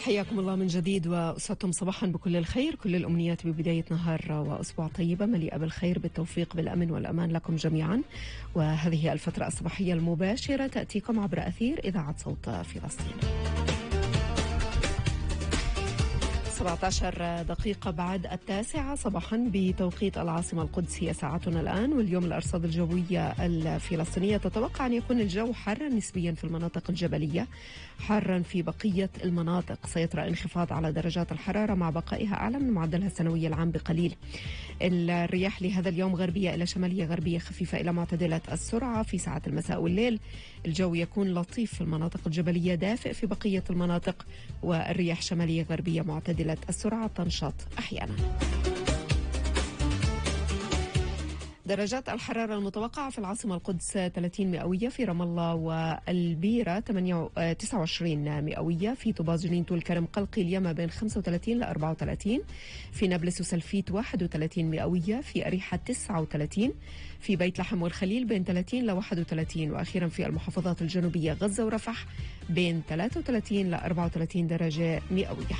حياكم الله من جديد وأسعدتم صباحا بكل الخير. كل الأمنيات ببداية نهار وأسبوع طيبة مليئة بالخير بالتوفيق بالأمن والأمان لكم جميعا. وهذه الفترة الصباحية المباشرة تأتيكم عبر أثير إذاعة صوت فلسطين. 17 دقيقة بعد 9 صباحا بتوقيت العاصمة القدسية ساعتنا الآن. واليوم الأرصاد الجوية الفلسطينية تتوقع أن يكون الجو حارا نسبيا في المناطق الجبلية، حارا في بقية المناطق. سيطرأ انخفاض على درجات الحرارة مع بقائها أعلى من معدلها السنوي العام بقليل. الرياح لهذا اليوم غربية إلى شمالية غربية خفيفة إلى معتدلة السرعة في ساعات المساء والليل. الجو يكون لطيف في المناطق الجبلية، دافئ في بقية المناطق، والرياح شمالية غربية معتدلة السرعة تنشط أحيانا. درجات الحرارة المتوقعة في العاصمة القدس 30 مئوية، في رام الله والبيرة 29 مئوية، في طوباز جنين طول كرم قلقي اليما بين 35 ل 34، في نابلس وسلفيت 31 مئوية، في أريحة 39، في بيت لحم والخليل بين 30 ل 31، وأخيرا في المحافظات الجنوبية غزة ورفح بين 33 ل 34 درجة مئوية.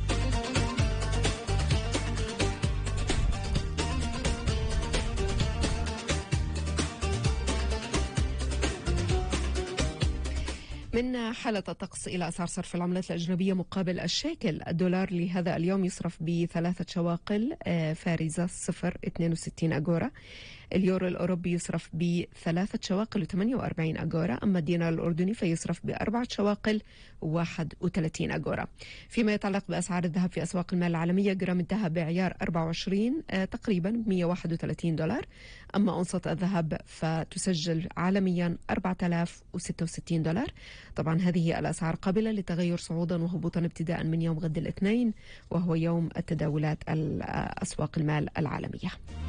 من حالة الطقس إلى أسعار صرف العملات الأجنبية مقابل الشيكل. الدولار لهذا اليوم يصرف ب3 شواقل فارزة 0.62 أغورا. اليورو الأوروبي يصرف ب3 شواقل و48 أغورا. أما الدينار الأردني فيصرف ب4 شواقل و31 أغورا. فيما يتعلق بأسعار الذهب في أسواق المال العالمية، جرام الذهب بعيار 24 تقريبا 131 دولار. أما أونصة الذهب فتسجل عالميا 4066 دولار. طبعا هذه الأسعار قابلة للتغير صعودا وهبوطا ابتداء من يوم غد الاثنين، وهو يوم التداولات أسواق المال العالمية.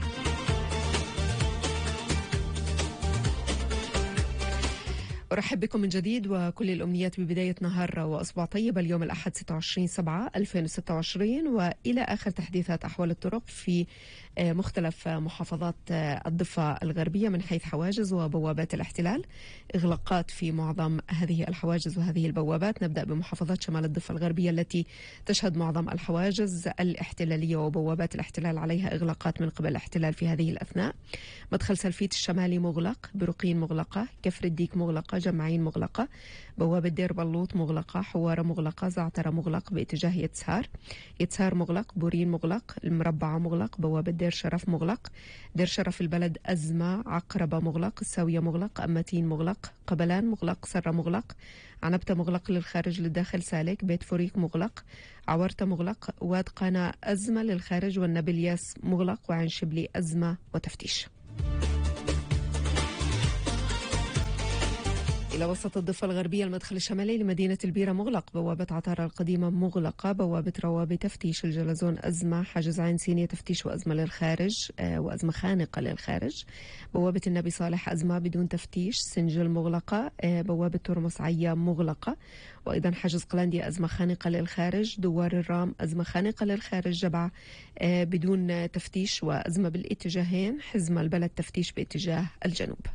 أرحب بكم من جديد وكل الأمنيات ببداية نهار وأسبوع طيب. اليوم الأحد 26/7/2026، وإلى آخر تحديثات أحوال الطرق في مختلف محافظات الضفة الغربية من حيث حواجز وبوابات الاحتلال. إغلاقات في معظم هذه الحواجز وهذه البوابات. نبدأ بمحافظات شمال الضفة الغربية التي تشهد معظم الحواجز الاحتلالية وبوابات الاحتلال عليها إغلاقات من قبل الاحتلال في هذه الأثناء. مدخل سلفيت الشمالي مغلق، برقين مغلقة، كفر الديك مغلقة، جمعين مغلقة، بوابة دير بلوط مغلقة، حوارة مغلقة، زعترة مغلق باتجاه يتسار مغلق، بورين مغلق، المربعة مغلق، بوابة دير شرف مغلق، دير شرف البلد أزمة، عقربة مغلق، الساوية مغلق، أمتين مغلق، قبلان مغلق، سرة مغلق، عنبتة مغلق للخارج للداخل سالك، بيت فوريك مغلق، عورتة مغلق، واد قانا أزمة للخارج، والنبلياس مغلق، وعين شبلي أزمة وتفتيش. إلى وسط الضفة الغربية، المدخل الشمالي لمدينة البيرة مغلق، بوابة عطارة القديمة مغلقة، بوابة روابي تفتيش، الجلزون أزمة، حاجز عين سينية تفتيش وأزمة للخارج وأزمة خانقة للخارج، بوابة النبي صالح أزمة بدون تفتيش، سنجل مغلقة، بوابة ترمس عيا مغلقة، وأيضا حاجز قلانديا أزمة خانقة للخارج، دوار الرام أزمة خانقة للخارج، جبعة بدون تفتيش وأزمة بالاتجاهين، حزمة البلد تفتيش باتجاه الجنوب.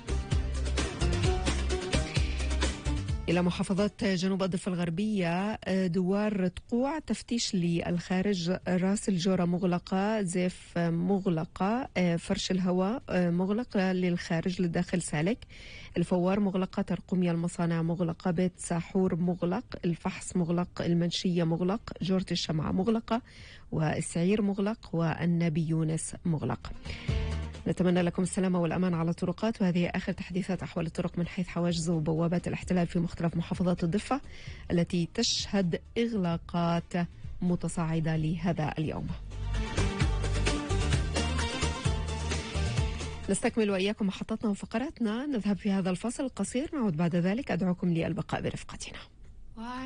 إلى محافظات جنوب الضفة الغربية، دوار تقوع تفتيش للخارج، راس الجورة مغلقة، زيف مغلقة، فرش الهواء مغلقة للخارج للداخل سالك، الفوار مغلقة، ترقمية المصانع مغلقة، بيت ساحور مغلق، الفحص مغلق، المنشية مغلق، جورة الشمعة مغلقة، والسعير مغلق، والنبي يونس مغلق. نتمنى لكم السلامة والأمان على الطرقات. وهذه آخر تحديثات أحوال الطرق من حيث حواجز وبوابات الاحتلال في مختلف محافظات الضفة التي تشهد إغلاقات متصاعدة لهذا اليوم. نستكمل وإياكم محطتنا وفقراتنا. نذهب في هذا الفاصل القصير، نعود بعد ذلك. أدعوكم للبقاء برفقتنا.